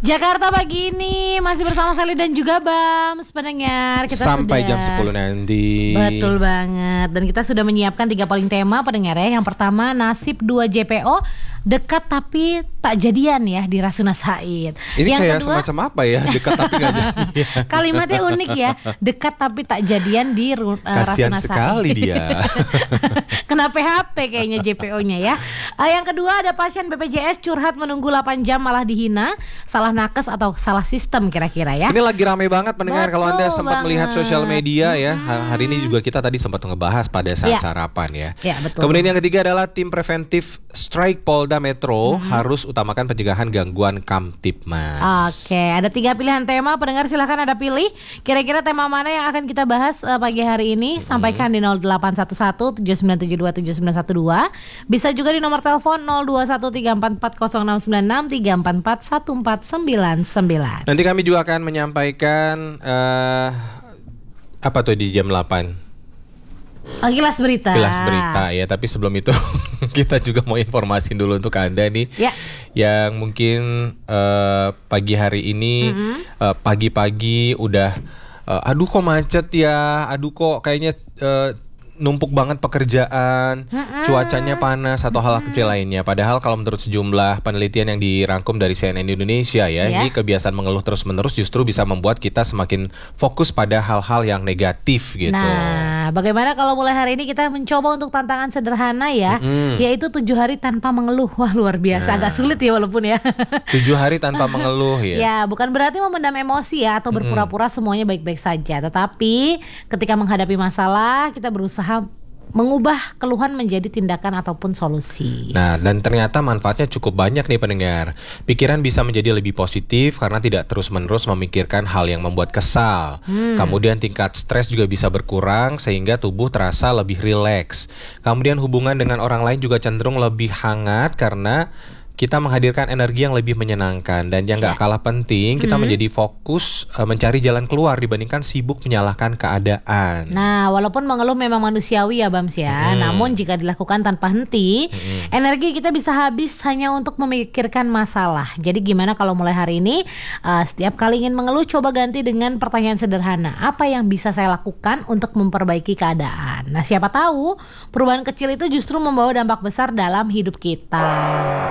Jakarta pagi ini masih bersama Sally dan juga Bams pendengar. Kita sampai sudah, jam 10 nanti. Betul banget. Dan kita sudah menyiapkan 3 polling tema pendengar ya. Yang pertama, nasib 2 JPO dekat tapi tak jadian ya di Rasuna Said. Ini yang kayak kedua, semacam apa ya? Dekat tapi gak jadian. Kalimatnya unik ya. Dekat tapi tak jadian di Kasian Rasuna Said. sekali dia. Kena PHP kayaknya JPO-nya ya. Yang kedua, ada pasien BPJS curhat menunggu 8 jam malah dihina. Salah nakes atau salah sistem kira-kira ya. Ini lagi rame banget pendengar. Kalau Anda sempat melihat sosial media ya, hari ini juga kita tadi sempat ngebahas pada saat sarapan ya. Ya, betul. Kemudian yang ketiga adalah tim preventif strike Polda Metro harus utamakan pencegahan gangguan Kamtibmas. Oke, ada 3 pilihan tema. Pendengar silahkan Anda pilih. Kira-kira tema mana yang akan kita bahas pagi hari ini? Sampaikan di 0811 7972 7912. Bisa juga di nomor telepon 0213440696 3441499. Nanti kami juga akan menyampaikan apa tuh di jam 8? Kilas berita. Kilas berita ya, tapi sebelum itu kita juga mau informasin dulu untuk Anda nih yang mungkin pagi hari ini pagi-pagi udah aduh kok macet ya, aduh kok kayaknya numpuk banget pekerjaan, cuacanya panas atau hal kecil lainnya. Padahal kalau menurut sejumlah penelitian yang dirangkum dari CNN Indonesia ini kebiasaan mengeluh terus-menerus justru bisa membuat kita semakin fokus pada hal-hal yang negatif gitu. Nah, bagaimana kalau mulai hari ini kita mencoba untuk tantangan sederhana ya, yaitu 7 hari tanpa mengeluh. Wah, luar biasa, agak sulit ya walaupun ya. 7 hari tanpa mengeluh ya. Ya, bukan berarti memendam emosi ya atau berpura-pura semuanya baik-baik saja. Tetapi ketika menghadapi masalah, kita berusaha mengubah keluhan menjadi tindakan ataupun solusi. Nah, dan ternyata manfaatnya cukup banyak nih pendengar. Pikiran bisa menjadi lebih positif karena tidak terus-menerus memikirkan hal yang membuat kesal. Kemudian tingkat stres juga bisa berkurang sehingga tubuh terasa lebih rileks. Kemudian hubungan dengan orang lain juga cenderung lebih hangat karena kita menghadirkan energi yang lebih menyenangkan. Dan yang gak kalah penting, kita menjadi fokus mencari jalan keluar dibandingkan sibuk menyalahkan keadaan. Nah, walaupun mengeluh memang manusiawi ya Bams ya, namun jika dilakukan tanpa henti, energi kita bisa habis hanya untuk memikirkan masalah. Jadi gimana kalau mulai hari ini, setiap kali ingin mengeluh, coba ganti dengan pertanyaan sederhana. Apa yang bisa saya lakukan untuk memperbaiki keadaan? Nah, siapa tahu perubahan kecil itu justru membawa dampak besar dalam hidup kita.